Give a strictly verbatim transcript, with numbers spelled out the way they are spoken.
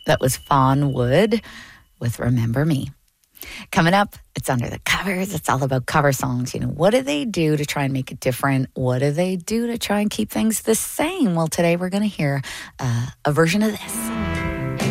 That was Fawn Wood with Remember Me. Coming up, it's Under the Covers. It's all about cover songs. You know, what do they do to try and make it different? What do they do to try and keep things the same? Well, today we're going to hear uh, a version of this.